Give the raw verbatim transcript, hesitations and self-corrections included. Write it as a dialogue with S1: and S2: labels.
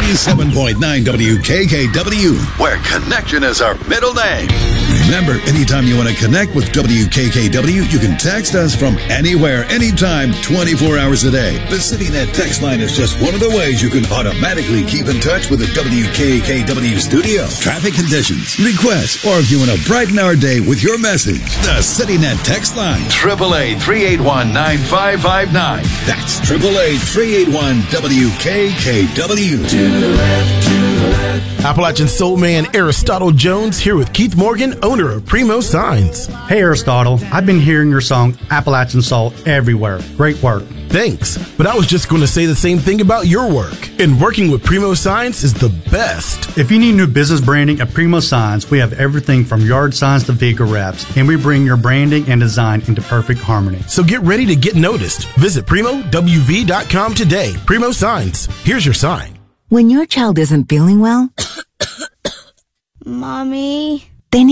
S1: ninety-seven point nine W K K W, where connection is our middle name. Remember, anytime you want to connect with W K K W, you can text us from anywhere, anytime, twenty-four hours a day. The CityNet text line is just one of the ways you can automatically keep in touch with the W K K W studio. Traffic conditions, requests, or if you want to brighten our day with your message, the CityNet text line, eight eight eight, three eight one, nine five five nine. That's eight eight eight, three eight one, W K K W. To the left, to the left.
S2: Appalachian Soul Man Aristotle Jones here with Keith Morgan, owner of Primo Signs.
S3: Hey Aristotle, I've been hearing your song Appalachian Soul everywhere. Great work.
S2: Thanks, but I was just going to say the same thing about your work. And working with Primo Signs is the best.
S3: If you need new business branding at Primo Signs, we have everything from yard signs to vehicle wraps, and we bring your branding and design into perfect harmony.
S2: So get ready to get noticed. Visit primo w v dot com today. Primo Signs. Here's your sign.
S4: When your child isn't feeling well,
S5: Mommy?